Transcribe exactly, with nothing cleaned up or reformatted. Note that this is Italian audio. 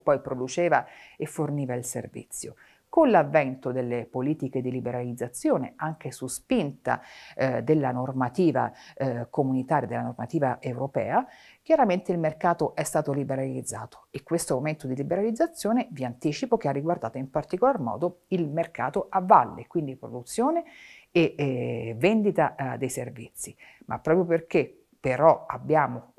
poi produceva e forniva il servizio. Con l'avvento delle politiche di liberalizzazione, anche su spinta eh, della normativa eh, comunitaria, della normativa europea, chiaramente il mercato è stato liberalizzato e questo momento di liberalizzazione vi anticipo che ha riguardato in particolar modo il mercato a valle, quindi produzione e eh, vendita eh, dei servizi, ma proprio perché però abbiamo